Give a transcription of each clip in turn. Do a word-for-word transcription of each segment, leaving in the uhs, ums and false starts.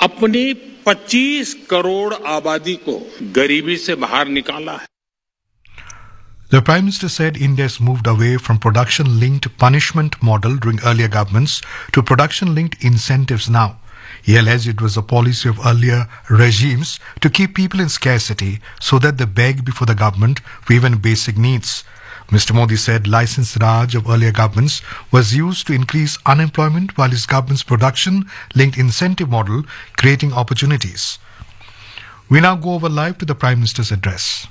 अपनी पच्चीस करोड़ आबादी को गरीबी से बाहर निकाला है. The Prime Minister said India has moved away from production-linked punishment model during earlier governments to production-linked incentives now. He alleged it was a policy of earlier regimes to keep people in scarcity so that they beg before the government for even basic needs. Mister Modi said license Raj of earlier governments was used to increase unemployment while his government's production-linked incentive model creating opportunities. We now go over live to the Prime Minister's address.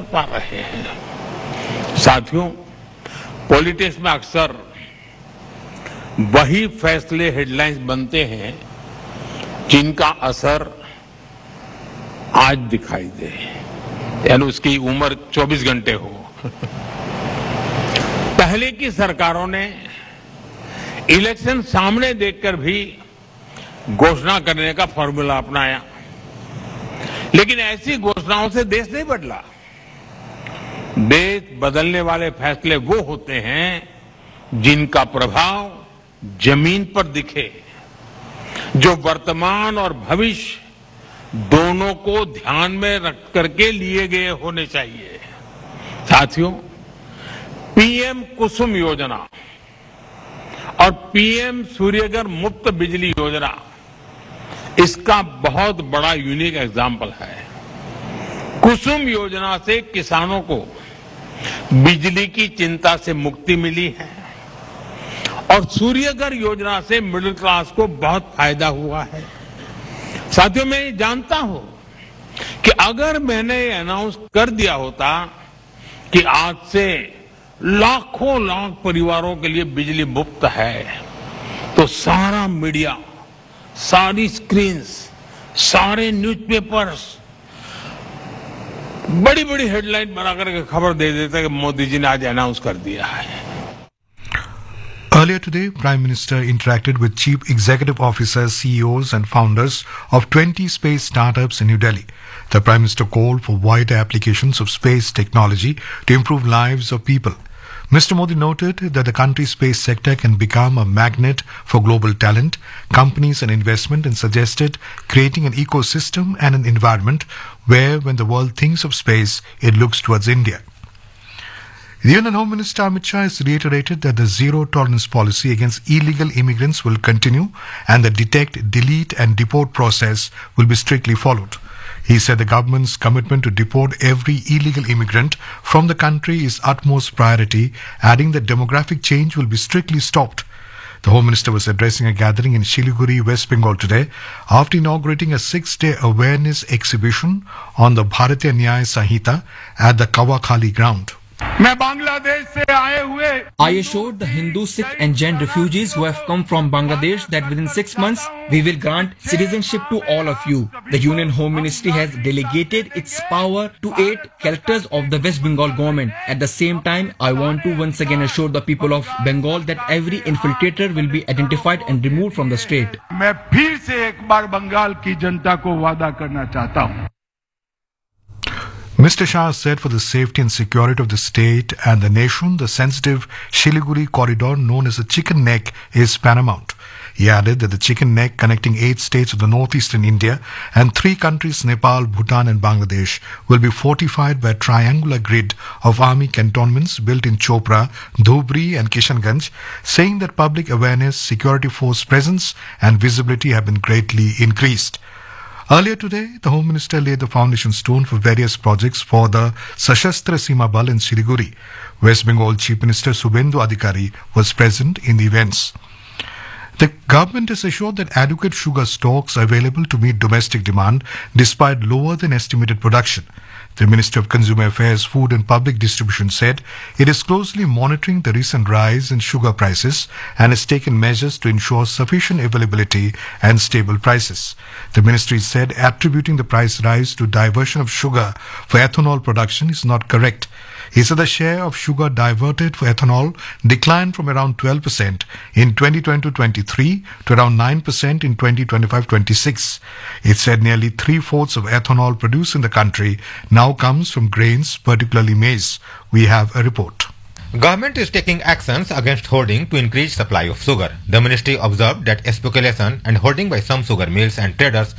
साथियों, politics में अक्सर वही फैसले headlines बनते हैं जिनका असर आज दिखाई दे, यानी उसकी उम्र चौबीस घंटे हो. पहले की सरकारों ने इलेक्शन सामने देखकर भी घोषणा करने का फॉर्मूला अपनाया, लेकिन ऐसी घोषणाओं से देश नहीं बदला. देश बदलने वाले फैसले वो होते हैं जिनका प्रभाव जमीन पर दिखे, जो वर्तमान और भविष्य दोनों को ध्यान में रख करके लिए गए होने चाहिए. साथियों, पीएम कुसुम योजना और पीएम सूर्यघर मुफ्त बिजली योजना इसका बहुत बड़ा यूनिक एग्जाम्पल है. कुसुम योजना से किसानों को बिजली की चिंता से मुक्ति मिली है और सूर्यघर योजना से मिडिल क्लास को बहुत फायदा हुआ है. साथियों, मैं ये जानता हूं कि अगर मैंने ये अनाउंस कर दिया होता कि आज से लाखों लाख परिवारों के लिए बिजली मुफ्त है, तो सारा मीडिया, सारी स्क्रीन्स, सारे न्यूज़पेपर्स बड़ी बड़ी हेडलाइन बनाकर के खबर दे देते कि मोदी जी ने आज अनाउंस कर दिया है. Earlier today, Prime Minister interacted with chief executive officers, C E Os and founders of twenty space startups in New Delhi. The Prime Minister called for wider applications of space technology to improve lives of people. Mister Modi noted that the country's space sector can become a magnet for global talent, companies and investment, and suggested creating an ecosystem and an environment where when the world thinks of space, it looks towards India. The Union Home Minister Amit Shah has reiterated that the zero-tolerance policy against illegal immigrants will continue and the detect, delete and deport process will be strictly followed. He said the government's commitment to deport every illegal immigrant from the country is utmost priority, adding that demographic change will be strictly stopped. The Home Minister was addressing a gathering in Siliguri, West Bengal today after inaugurating a six-day awareness exhibition on the Bharatiya Nyaya Sanhita at the Kawakhali ground. I assured the Hindu, Sikh and Jain refugees who have come from Bangladesh that within six months we will grant citizenship to all of you. The Union Home Ministry has delegated its power to eight collectors of the West Bengal government. At the same time, I want to once again assure the people of Bengal that every infiltrator will be identified and removed from the state. मैं फिर से एक बार बंगाल की जनता को वादा करना चाहता हूं. Mister Shah said for the safety and security of the state and the nation, the sensitive Siliguri corridor known as the Chicken Neck is paramount. He added that the Chicken Neck connecting eight states of the northeastern India and three countries, Nepal, Bhutan and Bangladesh, will be fortified by a triangular grid of army cantonments built in Chopra, Dhubri and Kishanganj, saying that public awareness, security force presence and visibility have been greatly increased. Earlier today, the Home Minister laid the foundation stone for various projects for the Sashastra Seema Bal in Siliguri. West Bengal Chief Minister Subhendu Adhikari was present in the events. The government has assured that adequate sugar stocks are available to meet domestic demand despite lower than estimated production. The Minister of Consumer Affairs, Food and Public Distribution said it is closely monitoring the recent rise in sugar prices and has taken measures to ensure sufficient availability and stable prices. The ministry said attributing the price rise to diversion of sugar for ethanol production is not correct. He said the share of sugar diverted for ethanol declined from around twelve percent in twenty twenty to twenty-three to around nine percent in twenty twenty-five twenty-six. It said nearly three-fourths of ethanol produced in the country now comes from grains, particularly maize. We have a report. Government is taking actions against hoarding to increase supply of sugar. The ministry observed that speculation and hoarding by some sugar mills and traders